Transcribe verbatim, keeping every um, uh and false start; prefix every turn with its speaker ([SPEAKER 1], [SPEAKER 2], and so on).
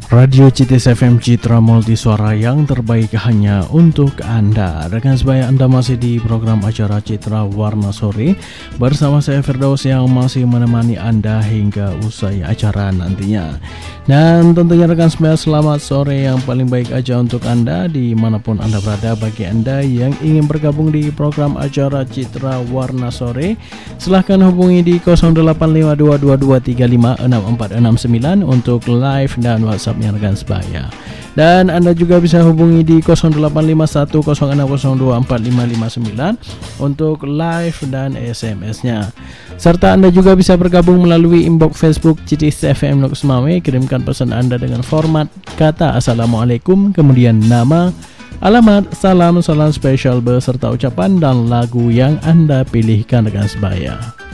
[SPEAKER 1] Radio C T S F M Citra Multisuara yang terbaik hanya untuk Anda. Rekan sebaya, Anda masih di program acara Citra Warna Sore bersama saya Firdaus yang masih menemani Anda hingga usai acara nantinya. Dan tentunya rekan sebaya, selamat sore yang paling baik aja untuk Anda dimanapun Anda berada. Bagi Anda yang ingin bergabung di program acara Citra Warna Sore, silahkan hubungi di nol delapan lima dua dua dua tiga lima enam empat enam sembilan untuk live dan WhatsApp rekan sebaya. Dan Anda juga bisa hubungi di nol delapan lima satu nol enam nol dua empat lima lima sembilan untuk live dan S M S-nya. Serta Anda juga bisa bergabung melalui inbox Facebook C T S F M Lok Semawe. Kirimkan pesan Anda dengan format kata Assalamualaikum, kemudian nama, alamat, salam, salam spesial beserta ucapan dan lagu yang Anda pilihkan rekan sebaya.